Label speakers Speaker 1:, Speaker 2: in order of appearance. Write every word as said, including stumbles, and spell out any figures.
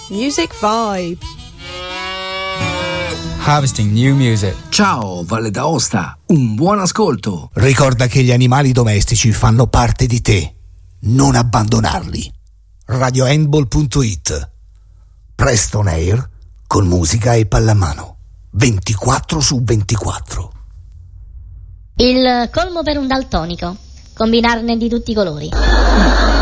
Speaker 1: Music Vibe.
Speaker 2: Harvesting new music.
Speaker 3: Ciao Valle d'Aosta, un buon ascolto.
Speaker 4: Ricorda che gli animali domestici fanno parte di te. Non abbandonarli. radiohandball punto it. Preston Air con musica e pallamano. ventiquattro su ventiquattro.
Speaker 5: Il colmo per un daltonico. Combinarne di tutti i colori.